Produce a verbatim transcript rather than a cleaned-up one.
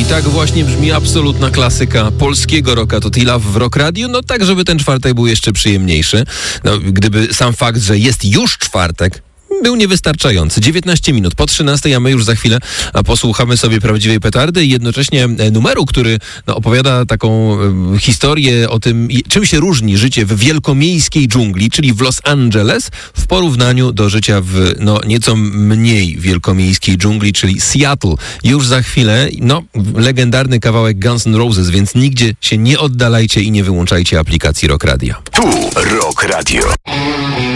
Tak właśnie brzmi absolutna klasyka polskiego rocka to T-Love w Rock Radio, no tak, żeby ten czwartek był jeszcze przyjemniejszy. No, gdyby sam fakt, że jest już czwartek, był niewystarczający. dziewiętnaście minut po trzynastej, a my już za chwilę posłuchamy sobie prawdziwej petardy i jednocześnie numeru, który no, opowiada taką e, historię o tym, czym się różni życie w wielkomiejskiej dżungli, czyli w Los Angeles, w porównaniu do życia w no, nieco mniej wielkomiejskiej dżungli, czyli Seattle. Już za chwilę, no, legendarny kawałek Guns N' Roses, więc nigdzie się nie oddalajcie i nie wyłączajcie aplikacji Rock Radio. Tu Rock Radio.